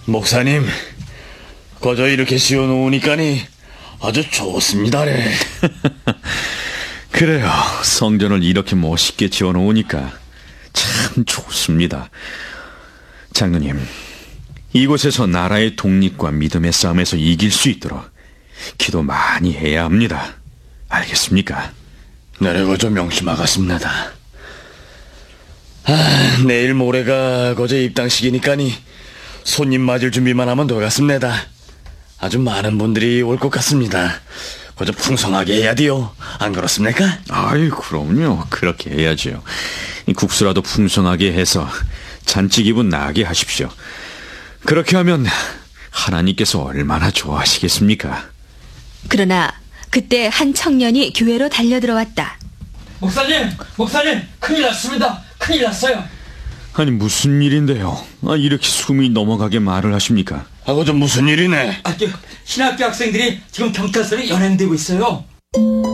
목사님, 거저 이렇게 씌워놓으니까니 아주 좋습니다래. 그래요. 성전을 이렇게 멋있게 지어놓으니까 참 좋습니다. 장로님, 이곳에서 나라의 독립과 믿음의 싸움에서 이길 수 있도록 기도 많이 해야 합니다. 알겠습니까? 내가 좀 명심하겠습니다. 내일 모레가 거저 입당식이니까니 손님 맞을 준비만 하면 되겠습니다. 아주 많은 분들이 올 것 같습니다. 거저 풍성하게 해야 돼요. 안 그렇습니까? 아이, 그럼요. 그렇게 해야죠. 이 국수라도 풍성하게 해서 잔치 기분 나게 하십시오. 그렇게 하면 하나님께서 얼마나 좋아하시겠습니까? 그러나 그때 한 청년이 교회로 달려들어왔다. 목사님, 큰일 났습니다. 큰일 났어요. 아니, 무슨 일인데요? 이렇게 숨이 넘어가게 말을 하십니까? 거저 무슨 일이네? 신학교 학생들이 지금 경찰서에 연행되고 있어요.